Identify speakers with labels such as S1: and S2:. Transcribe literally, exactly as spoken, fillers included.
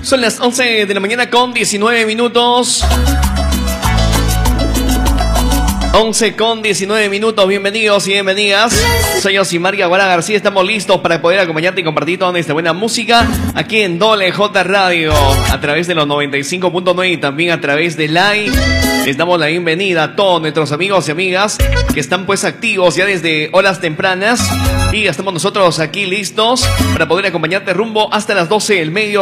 S1: Son las once de la mañana con diecinueve minutos. once con diecinueve minutos, bienvenidos y bienvenidas. Soy Yosimar Yaguara García, estamos listos para poder acompañarte y compartir toda esta buena música aquí en Doble J Radio, a través de los noventa y cinco punto nueve y también a través de Live. Les damos la bienvenida a todos nuestros amigos y amigas que están pues activos ya desde horas tempranas y estamos nosotros aquí listos para poder acompañarte rumbo hasta las doce del medio.